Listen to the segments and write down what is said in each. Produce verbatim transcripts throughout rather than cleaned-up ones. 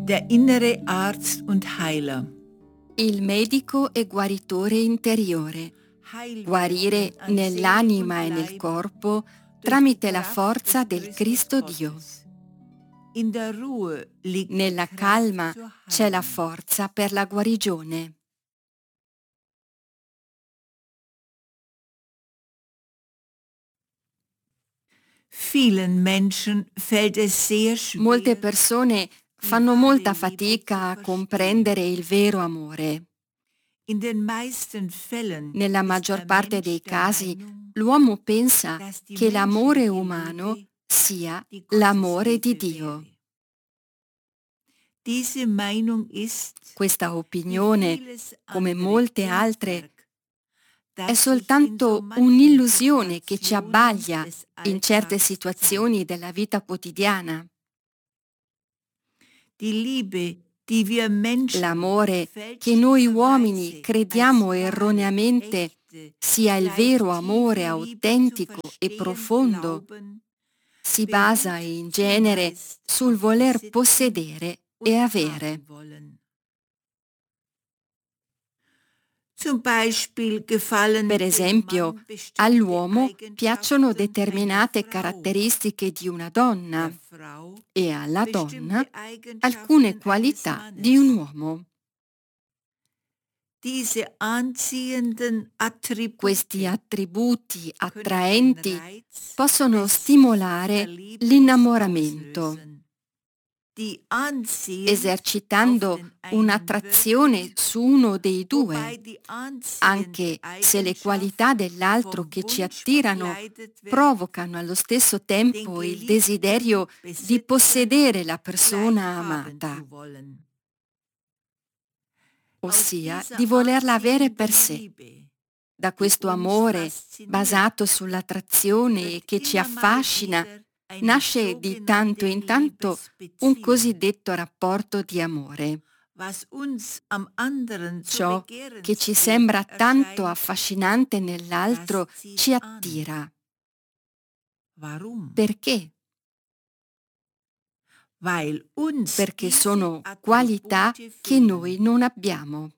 Der innere Arzt und Heiler. Il medico e guaritore interiore. Guarire nell'anima e nel corpo tramite la forza del Cristo Dio. Nella calma c'è la forza per la guarigione. Molte persone fanno molta fatica a comprendere il vero amore. Nella maggior parte dei casi l'uomo pensa che l'amore umano sia l'amore di Dio. Questa opinione, come molte altre, è soltanto un'illusione che ci abbaglia in certe situazioni della vita quotidiana. L'amore che noi uomini crediamo erroneamente sia il vero amore autentico e profondo si basa in genere sul voler possedere e avere. Per esempio, all'uomo piacciono determinate caratteristiche di una donna e alla donna alcune qualità di un uomo. Questi attributi attraenti possono stimolare l'innamoramento, esercitando un'attrazione su uno dei due, anche se le qualità dell'altro che ci attirano provocano allo stesso tempo il desiderio di possedere la persona amata, ossia di volerla avere per sé. Da questo amore, basato sull'attrazione e che ci affascina, nasce di tanto in tanto un cosiddetto rapporto di amore. Ciò che ci sembra tanto affascinante nell'altro ci attira. Perché? Perché sono qualità che noi non abbiamo.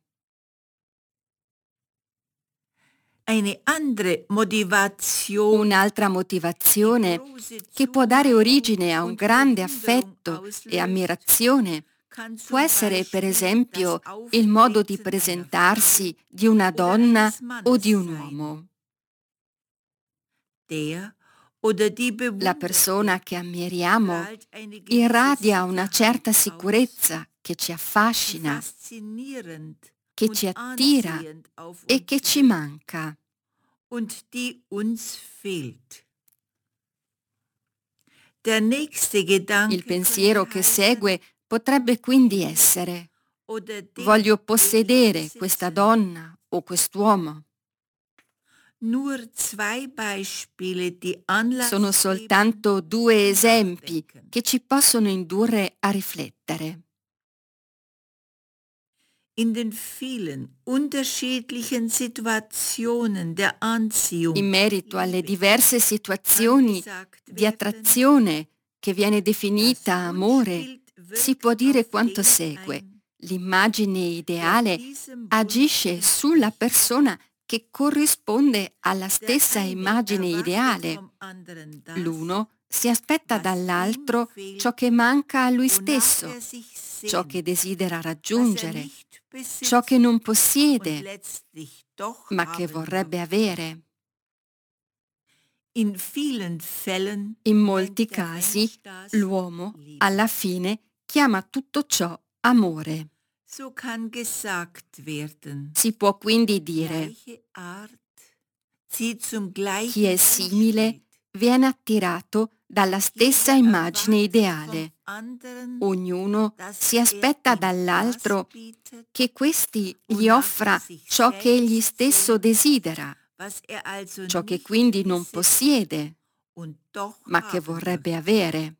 Un'altra motivazione che può dare origine a un grande affetto e ammirazione può essere, per esempio, il modo di presentarsi di una donna o di un uomo. La persona che ammiriamo irradia una certa sicurezza che ci affascina, che ci attira e che ci manca. Il pensiero che segue potrebbe quindi essere: voglio possedere questa donna o quest'uomo. Sono soltanto due esempi che ci possono indurre a riflettere. In merito alle diverse situazioni di attrazione che viene definita amore, si può dire quanto segue. L'immagine ideale agisce sulla persona che corrisponde alla stessa immagine ideale. L'uno si aspetta dall'altro ciò che manca a lui stesso, ciò che desidera raggiungere, ciò che non possiede, ma che vorrebbe avere. In molti casi, l'uomo, alla fine, chiama tutto ciò amore. Si può quindi dire: chi è simile viene attirato dalla stessa immagine ideale. Ognuno si aspetta dall'altro che questi gli offra ciò che egli stesso desidera, ciò che quindi non possiede, ma che vorrebbe avere.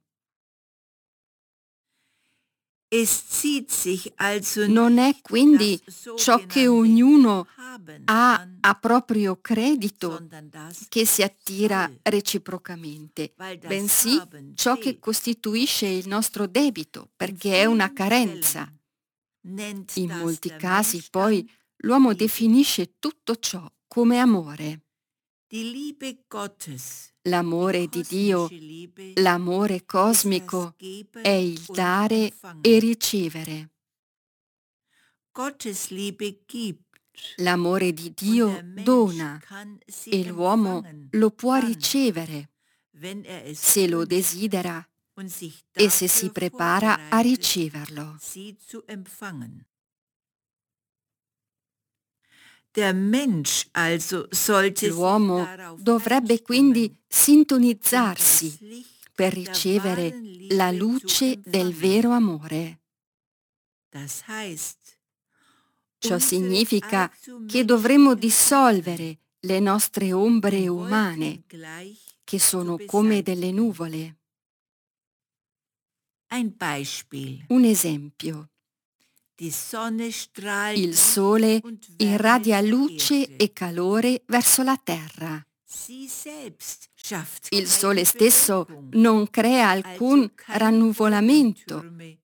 Non è quindi ciò che ognuno ha a proprio credito che si attira reciprocamente, bensì ciò che costituisce il nostro debito, perché è una carenza. In molti casi, poi, l'uomo definisce tutto ciò come amore. L'amore di Dio, l'amore cosmico, è il dare e ricevere. L'amore di Dio dona e l'uomo lo può ricevere se lo desidera e se si prepara a riceverlo. L'uomo dovrebbe quindi sintonizzarsi per ricevere la luce del vero amore. Ciò significa che dovremo dissolvere le nostre ombre umane, che sono come delle nuvole. Un esempio. Il sole irradia luce e calore verso la terra. Il sole stesso non crea alcun rannuvolamento,